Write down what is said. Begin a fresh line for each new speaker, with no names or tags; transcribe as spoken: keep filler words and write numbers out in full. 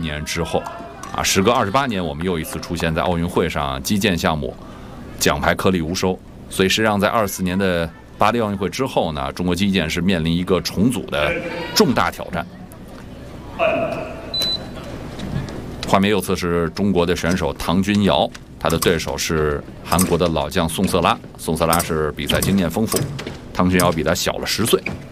年之后，啊，时隔二十八年，我们又一次出现在奥运会上，击剑项目奖牌颗粒无收。所以实际上，在二四年的巴黎奥运会之后呢，中国击剑是面临一个重组的重大挑战。画面右侧是中国的选手唐君瑶，他的对手是韩国的老将宋瑟拉。宋瑟拉是比赛经验丰富，唐君瑶比他小了十岁。